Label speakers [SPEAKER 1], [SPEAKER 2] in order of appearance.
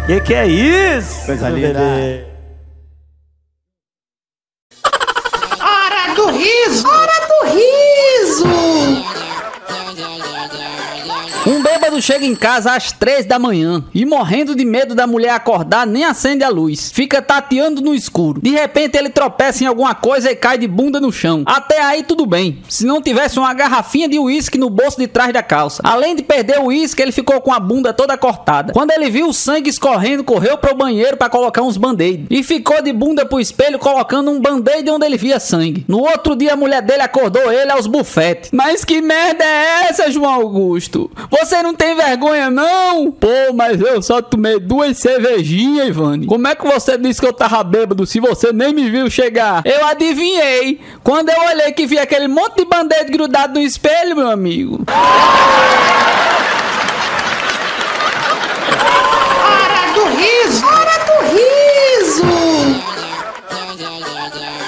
[SPEAKER 1] Que é isso?
[SPEAKER 2] Coisa linda.
[SPEAKER 3] Hora do riso! Hora do riso!
[SPEAKER 4] Um bêbado chega em casa às 3 da manhã e, morrendo de medo da mulher acordar, nem acende a luz. Fica tateando no escuro. De repente ele tropeça em alguma coisa e cai de bunda no chão. Até aí tudo bem, se não tivesse uma garrafinha de uísque no bolso de trás da calça. Além de perder o uísque, ele ficou com a bunda toda cortada. Quando ele viu o sangue escorrendo, correu pro banheiro para colocar uns band-aid. E ficou de bunda pro espelho colocando um band-aid onde ele via sangue. No outro dia a mulher dele acordou ele aos bufetes. Mas que merda é essa, João Augusto? Você não tem vergonha, não? Pô, mas eu só tomei 2 cervejinhas, Ivane. Como é que você disse que eu tava bêbado se você nem me viu chegar? Eu adivinhei. Quando eu olhei que vi aquele monte de band-aid grudado no espelho, meu amigo.
[SPEAKER 3] Hora do riso! Hora do riso!